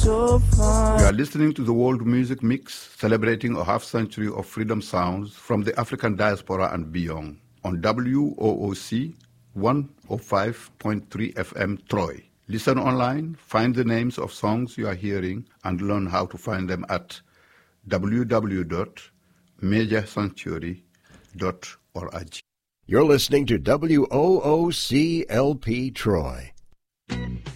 so fine. You are listening to the World Music Mix, celebrating a half-century of freedom sounds from the African diaspora and beyond, on WOOC 105.3 FM Troy. Listen online, find the names of songs you are hearing, and learn how to find them at www.majorsanctuary.org. You're listening to WOOC LP Troy.